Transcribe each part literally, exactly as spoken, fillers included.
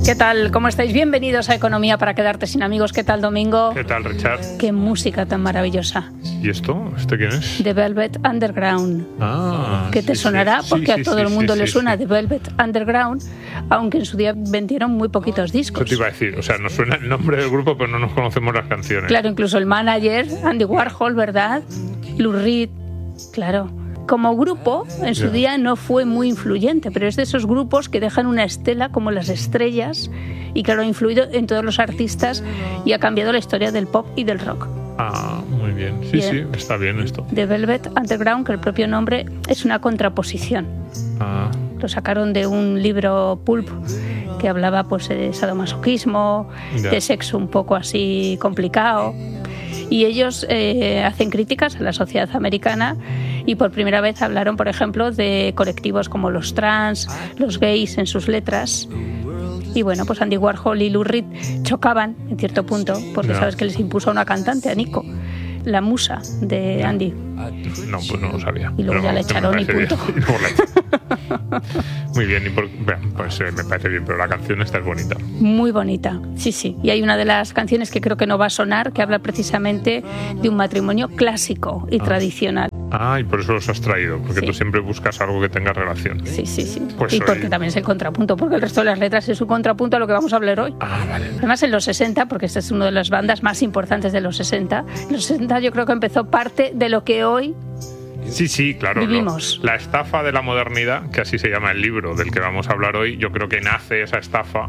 ¿Qué tal? ¿Cómo estáis? Bienvenidos a Economía para quedarte sin amigos. ¿Qué tal, Domingo? ¿Qué tal, Richard? Qué música tan maravillosa. ¿Y esto? ¿Este quién es? The Velvet Underground. Ah, ¿Qué te sí, sonará? sí, Porque sí, a todo sí, el mundo sí, le sí, suena sí. The Velvet Underground, aunque en su día vendieron muy poquitos discos. Eso te iba a decir. O sea, nos suena el nombre del grupo, pero no nos conocemos las canciones. Claro, incluso el manager, Andy Warhol, ¿verdad? Lou Reed, claro. Como grupo, en su Ya. día no fue muy influyente, pero es de esos grupos que dejan una estela como las estrellas y claro, ha influido en todos los artistas y ha cambiado la historia del pop y del rock. Ah, muy bien. Sí, Bien. sí, está bien esto. The Velvet Underground, que el propio nombre es una contraposición. Ah, Lo sacaron de un libro pulp que hablaba pues de sadomasoquismo, Ya. de sexo un poco así complicado. Y ellos eh, hacen críticas a la sociedad americana y por primera vez hablaron, por ejemplo, de colectivos como los trans, los gays en sus letras. Y bueno, pues Andy Warhol y Lou Reed chocaban en cierto punto, porque Ya. sabes que les impuso a una cantante, a Nico, la musa de Andy. no, pues no lo sabía. Y luego Pero ya la vamos, que me echaron y parece punto. bien. Y luego la echaron. Muy bien, y por, bueno, pues eh, me parece bien, pero la canción esta es bonita. Muy bonita, sí, sí. Y hay una de las canciones que creo que no va a sonar, que habla precisamente de un matrimonio clásico y Ah. tradicional. Ah, y por eso los has traído, porque Sí. tú siempre buscas algo que tenga relación. Sí, sí, sí. Pues y hoy- porque también es el contrapunto, porque el resto de las letras es un contrapunto a lo que vamos a hablar hoy. Ah, vale. Además, en los sesenta, porque esta es una de las bandas más importantes de los sesenta, en los sesenta yo creo que empezó parte de lo que hoy Sí, sí, claro. lo- Vivimos. la estafa de la modernidad, que así se llama el libro del que vamos a hablar hoy, yo creo que nace esa estafa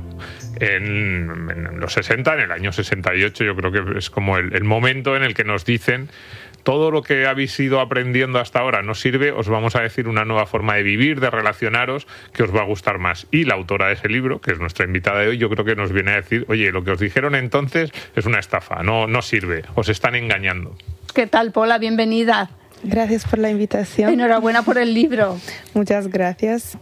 en, en los sesenta, en el año sesenta y ocho, yo creo que es como el, el momento en el que nos dicen todo lo que habéis ido aprendiendo hasta ahora no sirve, os vamos a decir una nueva forma de vivir, de relacionaros, que os va a gustar más. Y la autora de ese libro, que es nuestra invitada de hoy, yo creo que nos viene a decir, oye, lo que os dijeron entonces es una estafa, no, no sirve, os están engañando. ¿Qué tal, Paula? Bienvenida. Gracias por la invitación. Enhorabuena por el libro. Muchas gracias.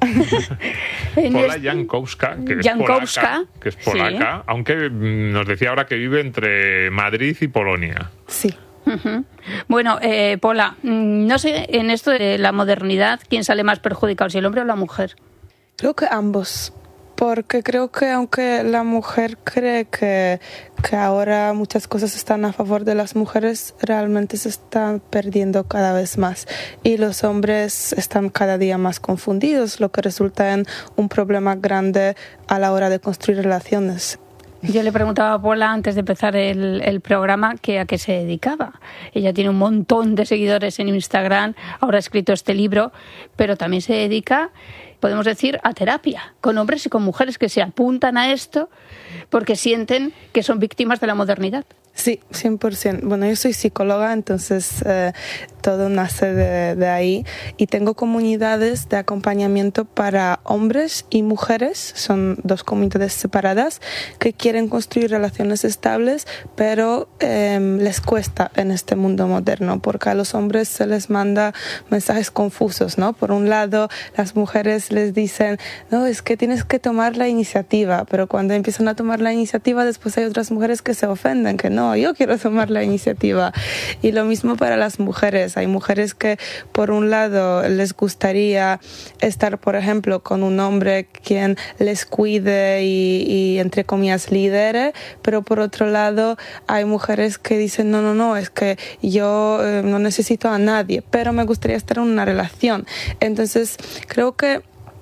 En Paula este- Jankowska, que es Jankowska, polaca, que es polaca, sí. aunque mm, nos decía ahora que vive entre Madrid y Polonia. Sí. Ujú. Bueno, eh, Paula, mm, no sé, en esto de la modernidad, ¿quién sale más perjudicado, si el hombre o la mujer? Creo que ambos. Porque creo que aunque la mujer cree que, que ahora muchas cosas están a favor de las mujeres, realmente se están perdiendo cada vez más. Y los hombres están cada día más confundidos, lo que resulta en un problema grande a la hora de construir relaciones. Yo le preguntaba a Paula antes de empezar el, el programa que a qué se dedicaba. Ella tiene un montón de seguidores en Instagram, ahora ha escrito este libro, pero también se dedica, podemos decir, a terapia, con hombres y con mujeres que se apuntan a esto porque sienten que son víctimas de la modernidad. Sí, cien por ciento. Bueno, yo soy psicóloga, entonces eh, todo nace de, de ahí. Y tengo comunidades de acompañamiento para hombres y mujeres, son dos comunidades separadas, que quieren construir relaciones estables, pero eh, les cuesta en este mundo moderno, porque a los hombres se les manda mensajes confusos, ¿no? Por un lado, las mujeres les dicen, no, es que tienes que tomar la iniciativa, pero cuando empiezan a tomar la iniciativa, después hay otras mujeres que se ofenden, que no, yo quiero tomar la iniciativa. Y lo mismo para las mujeres. Hay mujeres que, por un lado, les gustaría estar, por ejemplo, con un hombre quien les cuide y, y entre comillas, lidere, pero por otro lado, hay mujeres que dicen, no, no, no, es que yo eh, no necesito a nadie, pero me gustaría estar en una relación. Entonces, creo que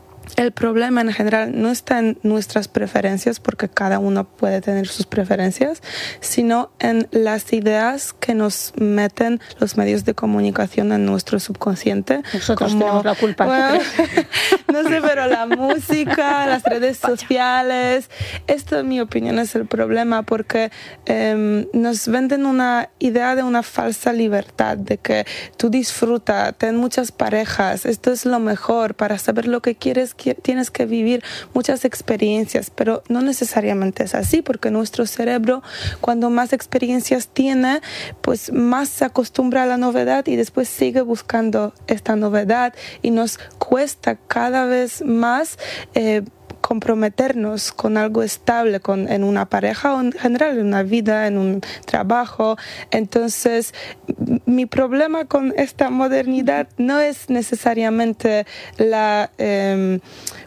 el problema en general no está en nuestras preferencias, porque cada uno puede tener sus preferencias, sino en las ideas que nos meten los medios de comunicación en nuestro subconsciente. Nosotros tenemos la culpa, ¿tú Bueno, crees? no sé, pero la música, las redes sociales, esto en mi opinión es el problema, porque eh, nos venden una idea de una falsa libertad, de que tú disfruta, ten muchas parejas, esto es lo mejor, para saber lo que quieres tienes que vivir muchas experiencias, pero no necesariamente es así, porque nuestro cerebro, cuando más experiencias tiene, pues más se acostumbra a la novedad y después sigue buscando esta novedad, y nos cuesta cada vez más eh, comprometernos con algo estable, con, en una pareja o en general en una vida, en un trabajo. Entonces, mi problema con esta modernidad no es necesariamente la, eh,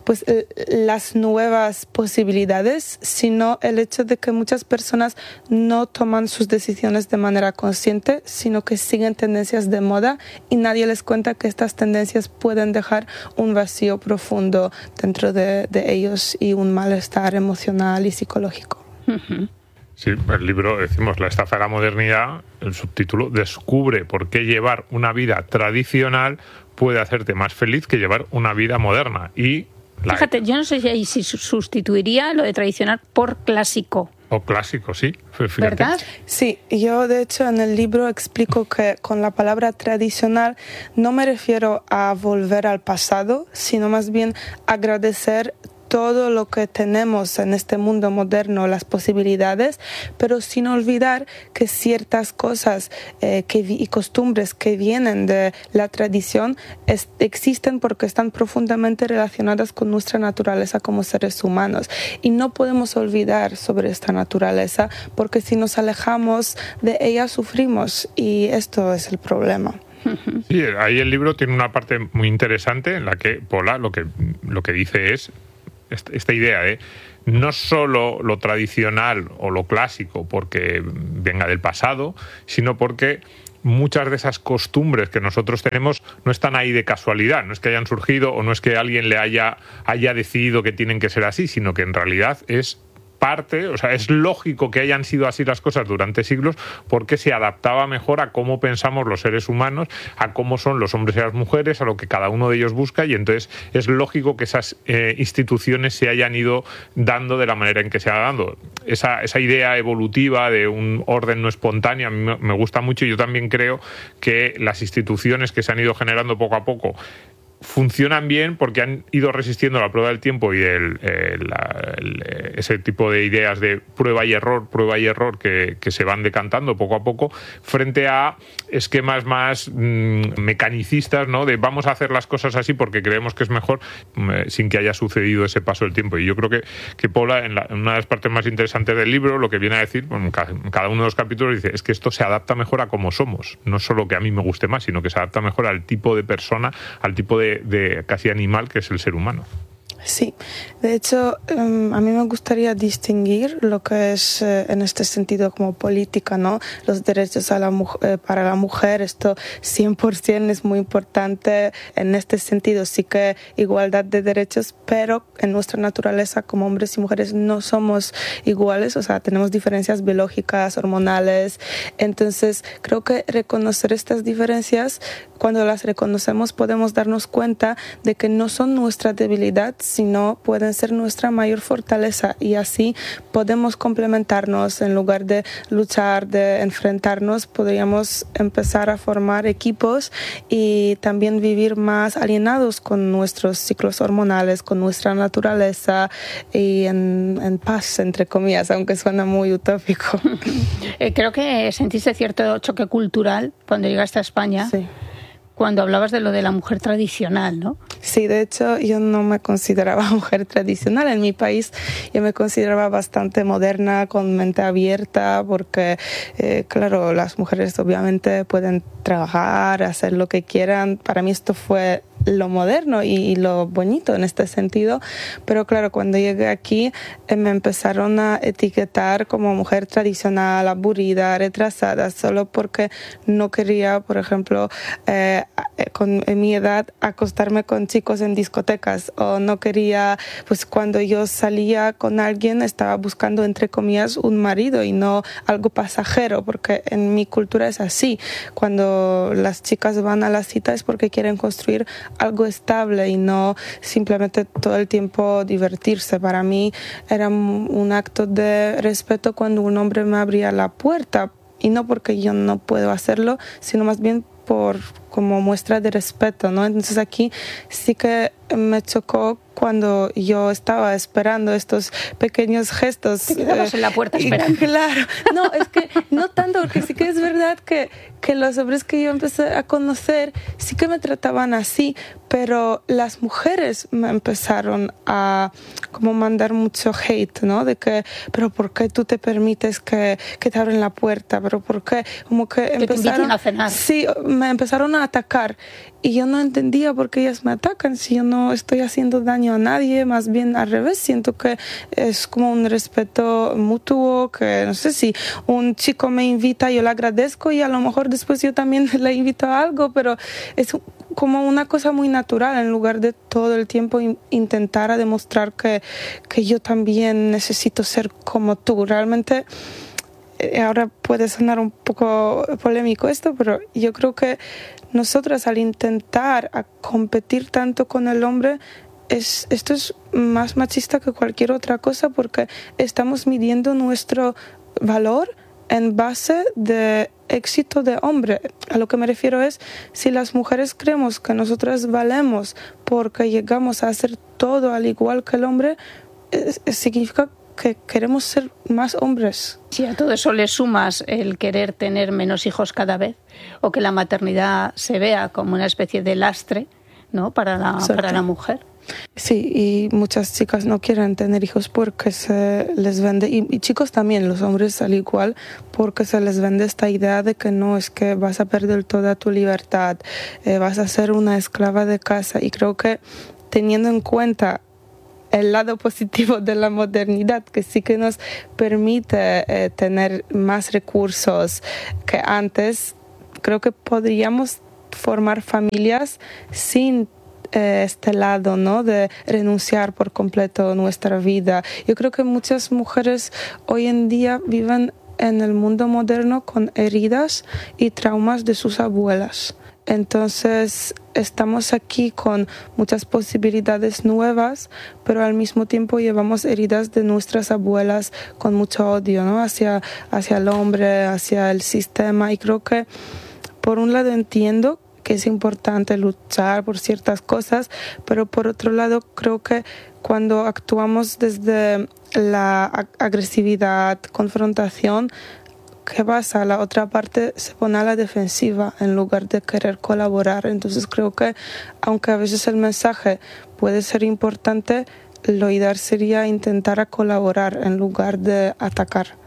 pues las nuevas posibilidades, sino el hecho de que muchas personas no toman sus decisiones de manera consciente, sino que siguen tendencias de moda y nadie les cuenta que estas tendencias pueden dejar un vacío profundo dentro de, de ellos y un malestar emocional y psicológico. Uh-huh. Sí, el libro, decimos, La estafa de la modernidad, el subtítulo, descubre por qué llevar una vida tradicional puede hacerte más feliz que llevar una vida moderna. Y la... Fíjate, yo no sé si ahí si sustituiría lo de tradicional por clásico. O clásico, sí. Fíjate. ¿Verdad? Sí, yo de hecho en el libro explico que con la palabra tradicional no me refiero a volver al pasado, sino más bien agradecer todo lo que tenemos en este mundo moderno, las posibilidades, pero sin olvidar que ciertas cosas eh, que, y costumbres que vienen de la tradición es, existen porque están profundamente relacionadas con nuestra naturaleza como seres humanos. Y no podemos olvidar sobre esta naturaleza porque si nos alejamos de ella sufrimos y esto es el problema. Sí, ahí el libro tiene una parte muy interesante en la que Pola lo que, lo que dice es esta idea de no solo lo tradicional o lo clásico porque venga del pasado, sino porque muchas de esas costumbres que nosotros tenemos no están ahí de casualidad, no es que hayan surgido o no es que alguien le haya, haya decidido que tienen que ser así, sino que en realidad es parte, o sea, es lógico que hayan sido así las cosas durante siglos porque se adaptaba mejor a cómo pensamos los seres humanos, a cómo son los hombres y las mujeres, a lo que cada uno de ellos busca, y entonces es lógico que esas eh, instituciones se hayan ido dando de la manera en que se ha dado. Esa, esa idea evolutiva de un orden no espontáneo a mí me, me gusta mucho, y yo también creo que las instituciones que se han ido generando poco a poco funcionan bien porque han ido resistiendo la prueba del tiempo y el, el, el, ese tipo de ideas de prueba y error, prueba y error que, que se van decantando poco a poco frente a esquemas más mmm, mecanicistas, ¿no? De vamos a hacer las cosas así porque creemos que es mejor, mmm, sin que haya sucedido ese paso del tiempo. Y yo creo que, que Pola, en, la, en una de las partes más interesantes del libro, lo que viene a decir, bueno, en cada uno de los capítulos dice, es que esto se adapta mejor a cómo somos. No solo que a mí me guste más, sino que se adapta mejor al tipo de persona, al tipo de de casi animal que es el ser humano. Sí, de hecho, um, a mí me gustaría distinguir lo que es eh, en este sentido como política, ¿no? Los derechos a la eh, para la mujer, esto cien por ciento es muy importante en este sentido, sí que igualdad de derechos, pero en nuestra naturaleza como hombres y mujeres no somos iguales, o sea, tenemos diferencias biológicas, hormonales, entonces creo que reconocer estas diferencias, cuando las reconocemos podemos darnos cuenta de que no son nuestra debilidad, sino pueden ser nuestra mayor fortaleza, y así podemos complementarnos. En lugar de luchar, de enfrentarnos, podríamos empezar a formar equipos y también vivir más alineados con nuestros ciclos hormonales, con nuestra naturaleza y en, en paz, entre comillas, aunque suena muy utópico. Eh, creo que sentiste cierto choque cultural cuando llegaste a España. Sí. Cuando hablabas de lo de la mujer tradicional, ¿no? Sí, de hecho yo no me consideraba mujer tradicional. En mi país yo me consideraba bastante moderna, con mente abierta, porque, eh, claro, las mujeres obviamente pueden trabajar, hacer lo que quieran. Para mí esto fue lo moderno y, y lo bonito en este sentido, pero claro, cuando llegué aquí eh, me empezaron a etiquetar como mujer tradicional, aburrida, retrasada, solo porque no quería, por ejemplo, eh, con en mi edad acostarme con chicos en discotecas, o no quería, pues cuando yo salía con alguien estaba buscando entre comillas un marido y no algo pasajero, porque en mi cultura es así, cuando las chicas van a la cita es porque quieren construir algo estable y no simplemente todo el tiempo divertirse. Para mí era un acto de respeto cuando un hombre me abría la puerta, y no porque yo no puedo hacerlo, sino más bien por como muestra de respeto, ¿no? Entonces aquí sí que me chocó cuando yo estaba esperando estos pequeños gestos. Te quedabas eh, en la puerta esperando. Claro, no, es que no tanto, porque sí que es verdad que, que los hombres que yo empecé a conocer sí que me trataban así, pero las mujeres me empezaron a como mandar mucho hate, ¿no? De que, pero ¿por qué tú te permites que, que te abren la puerta? ¿Pero por qué? Como que, que empezaron a cenar. Sí, me empezaron a atacar. y yo no entendía por qué ellas me atacan si yo no estoy haciendo daño a nadie, más bien al revés, siento que es como un respeto mutuo, que no sé, si un chico me invita yo le agradezco y a lo mejor después yo también le invito a algo, pero es como una cosa muy natural en lugar de todo el tiempo in- intentar demostrar que, que yo también necesito ser como tú. Realmente ahora puede sonar un poco polémico esto, pero yo creo que nosotras al intentar a competir tanto con el hombre, es, esto es más machista que cualquier otra cosa, porque estamos midiendo nuestro valor en base de éxito de hombre. A lo que me refiero es, si las mujeres creemos que nosotras valemos porque llegamos a hacer todo al igual que el hombre, es, es, significa que queremos ser más hombres. Si a todo eso le sumas el querer tener menos hijos cada vez, o que la maternidad se vea como una especie de lastre, ¿no?, para la, para la mujer. Sí, y muchas chicas no quieren tener hijos porque se les vende, y, y chicos también, los hombres al igual, porque se les vende esta idea de que no, es que vas a perder toda tu libertad, eh, vas a ser una esclava de casa. Y creo que teniendo en cuenta el lado positivo de la modernidad, que sí que nos permite eh, tener más recursos que antes, creo que podríamos formar familias sin eh, este lado, ¿no?, de renunciar por completo nuestra vida. Yo creo que muchas mujeres hoy en día viven en el mundo moderno con heridas y traumas de sus abuelas. Entonces estamos aquí con muchas posibilidades nuevas, pero al mismo tiempo llevamos heridas de nuestras abuelas con mucho odio, ¿no?, hacia, hacia el hombre, hacia el sistema. Y creo que por un lado entiendo que es importante luchar por ciertas cosas, pero por otro lado creo que cuando actuamos desde la agresividad, confrontación, ¿qué pasa? La otra parte se pone a la defensiva en lugar de querer colaborar. Entonces creo que, aunque a veces el mensaje puede ser importante, lo ideal sería intentar a colaborar en lugar de atacar.